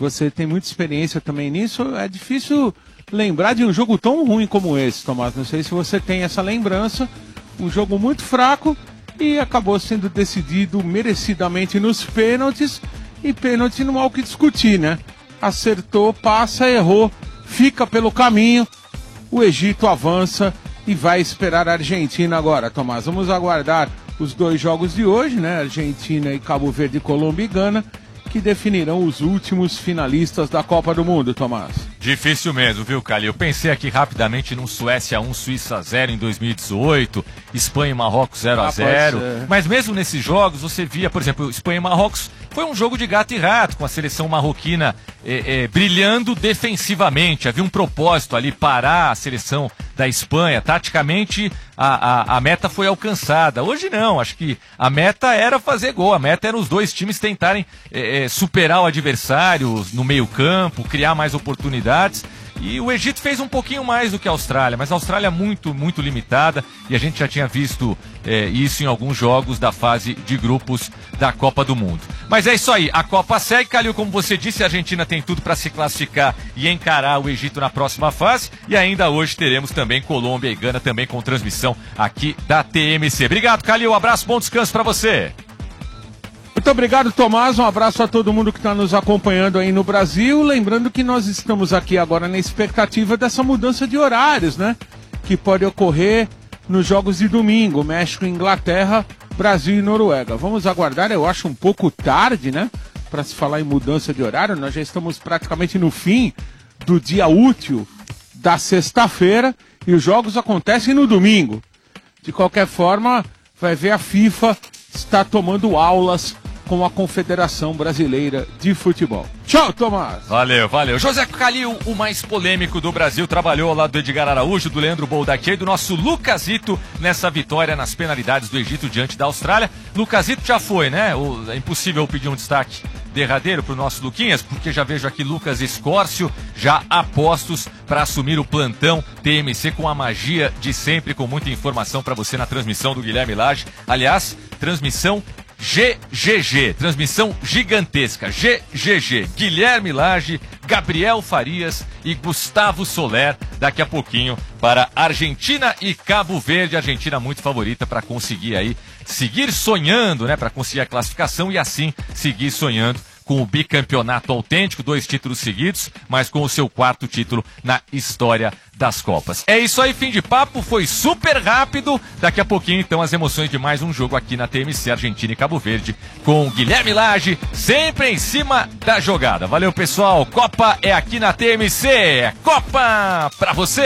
você tem muita experiência também nisso, é difícil lembrar de um jogo tão ruim como esse, Tomás. Não sei se você tem essa lembrança. Um jogo muito fraco e acabou sendo decidido merecidamente nos pênaltis. E pênalti não há o que discutir, né? Acertou, passa, errou, fica pelo caminho. O Egito avança e vai esperar a Argentina agora, Tomás. Vamos aguardar os 2 jogos de hoje, né? Argentina e Cabo Verde, Colômbia e Gana, que definirão os últimos finalistas da Copa do Mundo, Tomás. Difícil mesmo, viu, Calil? Eu pensei aqui rapidamente num Suécia 1, Suíça 0 em 2018, Espanha e Marrocos 0-0. Mas mesmo nesses jogos, você via, por exemplo, Espanha e Marrocos foi um jogo de gato e rato, com a seleção marroquina brilhando defensivamente. Havia um propósito ali, parar a seleção da Espanha. Taticamente, a meta foi alcançada. Hoje não, acho que a meta era fazer gol. A meta era os 2 times tentarem superar o adversário no meio-campo, criar mais oportunidades. E o Egito fez um pouquinho mais do que a Austrália, mas a Austrália é muito, muito limitada, e a gente já tinha visto isso em alguns jogos da fase de grupos da Copa do Mundo. Mas é isso aí, a Copa segue, Calil, como você disse, a Argentina tem tudo para se classificar e encarar o Egito na próxima fase, e ainda hoje teremos também Colômbia e Gana, também com transmissão aqui da TMC. Obrigado, Calil, um abraço, bom descanso para você. Muito obrigado, Tomás. Um abraço a todo mundo que está nos acompanhando aí no Brasil. Lembrando que nós estamos aqui agora na expectativa dessa mudança de horários, né? Que pode ocorrer nos jogos de domingo. México, Inglaterra, Brasil e Noruega. Vamos aguardar, eu acho um pouco tarde, né? Para se falar em mudança de horário. Nós já estamos praticamente no fim do dia útil da sexta-feira e os jogos acontecem no domingo. De qualquer forma, vai ver a FIFA está tomando aulas com a Confederação Brasileira de Futebol. Tchau, Tomás! Valeu, valeu. José Calil, o mais polêmico do Brasil, trabalhou ao lado do Edgar Araújo, do Leandro Boldaquia e do nosso Lucasito nessa vitória nas penalidades do Egito diante da Austrália. Lucasito já foi, né? É impossível pedir um destaque derradeiro para o nosso Luquinhas, porque já vejo aqui Lucas Escórcio já a postos para assumir o plantão TMC com a magia de sempre, com muita informação para você na transmissão do Guilherme Lage. Aliás, transmissão GGG, transmissão gigantesca, GGG, Guilherme Lage, Gabriel Farias e Gustavo Soler, daqui a pouquinho para Argentina e Cabo Verde, Argentina muito favorita para conseguir aí, seguir sonhando, né, para conseguir a classificação e assim seguir sonhando com o bicampeonato autêntico, 2 títulos seguidos, mas com o seu 4º título na história das Copas. É isso aí, fim de papo, foi super rápido. Daqui a pouquinho, então, as emoções de mais um jogo aqui na TMC, Argentina e Cabo Verde, com Guilherme Lage, sempre em cima da jogada. Valeu, pessoal, Copa é aqui na TMC, é Copa pra você!